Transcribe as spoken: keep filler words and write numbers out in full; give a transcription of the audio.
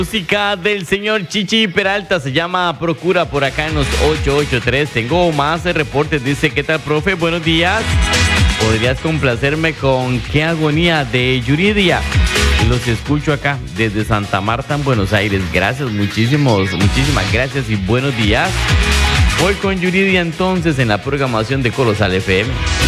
Música del señor Chichi Peralta se llama Procura por acá en los ocho ocho tres. Tengo más reportes. Dice, ¿qué tal, profe? Buenos días. ¿Podrías complacerme con Qué agonía de Yuridia? Los escucho acá desde Santa Marta, en Buenos Aires. Gracias, muchísimos, muchísimas gracias y buenos días. Voy con Yuridia entonces en la programación de Colosal F M.